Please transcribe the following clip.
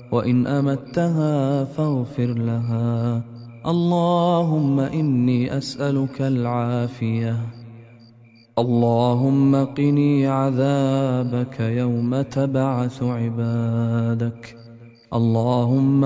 وإن أمتها فاغفر لها. اللهم إني أسألك العافية. اللهم قني عذابك يوم تبعث عبادك. اللهم